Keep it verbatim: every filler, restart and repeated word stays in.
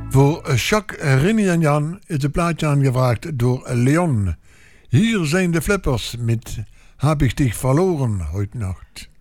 Voor Jacques, Rinnie en Jan is het plaatje aangevraagd door Leon. Hier zijn de Flippers met Heb ik dich verloren heute Nacht.